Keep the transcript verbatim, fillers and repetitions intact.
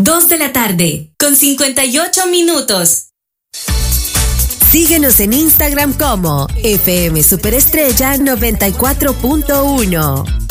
dos de la tarde, con cincuenta y ocho minutos. Síguenos en Instagram como F M Superestrella noventa y cuatro punto uno.